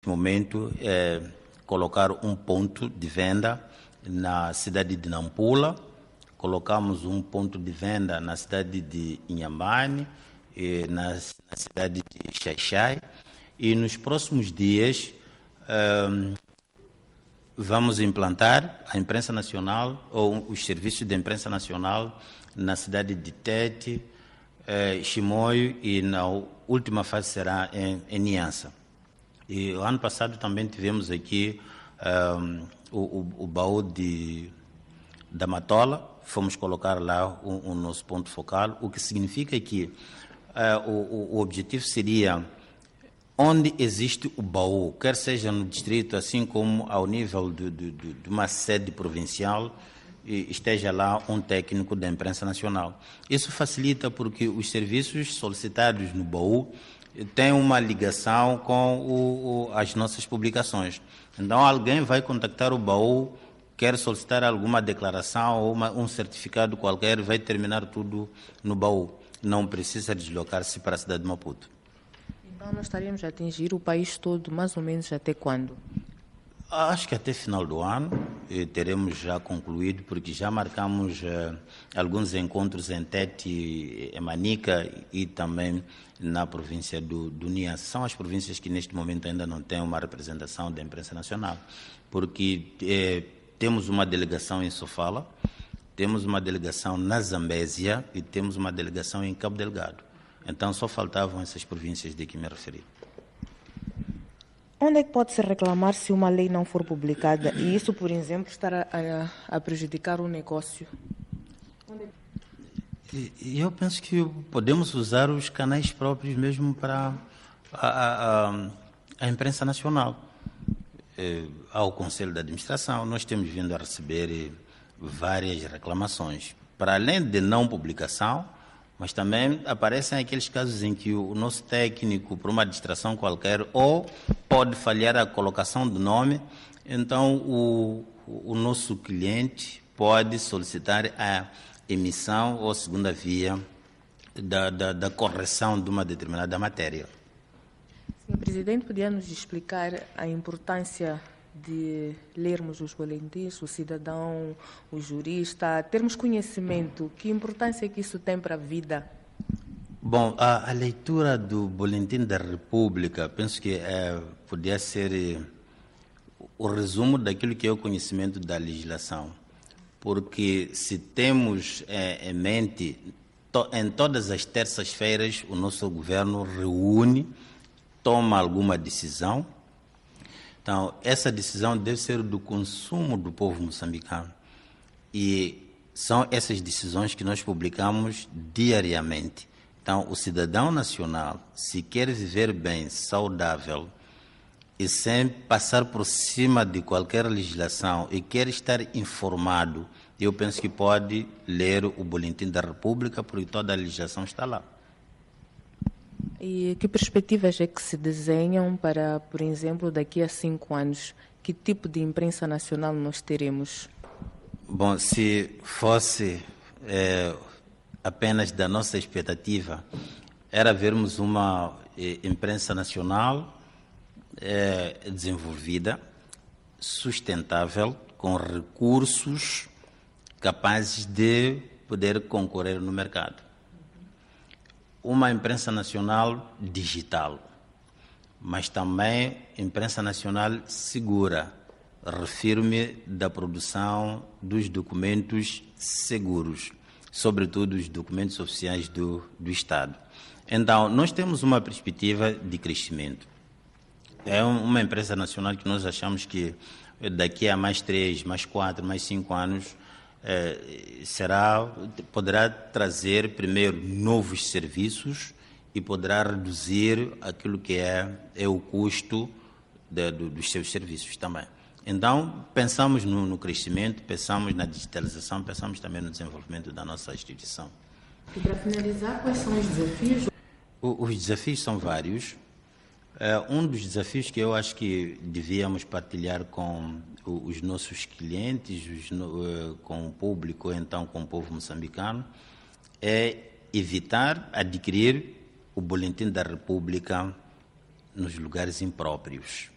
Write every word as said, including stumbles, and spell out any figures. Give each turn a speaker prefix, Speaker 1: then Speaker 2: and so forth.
Speaker 1: momento é colocar um ponto de venda na cidade de Nampula, colocamos um ponto de venda na cidade de Inhambane, e na, na cidade de Xai-Xai, e nos próximos dias um, vamos implantar a imprensa nacional ou os serviços de imprensa nacional na cidade de Tete, eh, Chimoio, e na última fase será em, em Niassa. E o ano passado também tivemos aqui um, o, o, o baú de, da Matola, fomos colocar lá o, o nosso ponto focal, o que significa que uh, o, o objetivo seria, onde existe o baú, quer seja no distrito, assim como ao nível de, de, de uma sede provincial, esteja lá um técnico da imprensa nacional. Isso facilita porque os serviços solicitados no baú têm uma ligação com o, o, as nossas publicações. Então, alguém vai contactar o baú, quer solicitar alguma declaração ou uma, um certificado qualquer, vai terminar tudo no baú. Não precisa deslocar-se para a cidade de Maputo.
Speaker 2: Então, nós estaríamos a atingir o país todo, mais ou menos até quando?
Speaker 1: Acho que até final do ano eh, teremos já concluído, porque já marcamos eh, alguns encontros em Tete, em Manica e também na província do, do Niassa. São as províncias que neste momento ainda não têm uma representação da imprensa nacional, porque eh, temos uma delegação em Sofala, temos uma delegação na Zambésia e temos uma delegação em Cabo Delgado. Então só faltavam essas províncias de que me referi.
Speaker 2: Onde é que pode-se reclamar se uma lei não for publicada e isso, por exemplo, estar a, a, a prejudicar o negócio?
Speaker 1: Eu penso que podemos usar os canais próprios mesmo para a, a, a imprensa nacional. Ao Conselho de Administração, nós temos vindo a receber várias reclamações. Para além de não publicação, mas também aparecem aqueles casos em que o nosso técnico, por uma distração qualquer, ou pode falhar a colocação do nome, então o, o nosso cliente pode solicitar a emissão ou segunda via da, da, da correção de uma determinada matéria.
Speaker 2: Senhor Presidente, podia nos explicar a importância de lermos os boletins, o cidadão, o jurista, termos conhecimento, que importância que isso tem para a vida?
Speaker 1: Bom, a, a leitura do Boletim da República, penso que é, podia ser eh, o resumo daquilo que é o conhecimento da legislação, porque se temos eh, em mente, to, em todas as terças-feiras o nosso governo reúne, toma alguma decisão. Então, essa decisão deve ser do consumo do povo moçambicano. E são essas decisões que nós publicamos diariamente. Então, o cidadão nacional, se quer viver bem, saudável, e sem passar por cima de qualquer legislação e quer estar informado, eu penso que pode ler o Boletim da República, porque toda a legislação está lá.
Speaker 2: E que perspectivas é que se desenham para, por exemplo, daqui a cinco anos? Que tipo de imprensa nacional nós teremos?
Speaker 1: Bom, se fosse é, apenas da nossa expectativa, era vermos uma é, imprensa nacional é, desenvolvida, sustentável, com recursos capazes de poder concorrer no mercado. Uma imprensa nacional digital, mas também imprensa nacional segura. Refiro-me da produção dos documentos seguros, sobretudo os documentos oficiais do, do Estado. Então, nós temos uma perspectiva de crescimento. É uma empresa nacional que nós achamos que daqui a mais três, mais quatro, mais cinco anos, Eh, será, poderá trazer primeiro novos serviços e poderá reduzir aquilo que é, é o custo de, do, dos seus serviços também. Então, pensamos no, no crescimento, pensamos na digitalização, pensamos também no desenvolvimento da nossa instituição.
Speaker 2: E para finalizar, quais são os desafios?
Speaker 1: O, os desafios são vários. É, um dos desafios que eu acho que devíamos partilhar com os nossos clientes, os, com o público, então com o povo moçambicano, é evitar adquirir o Boletim da República nos lugares impróprios.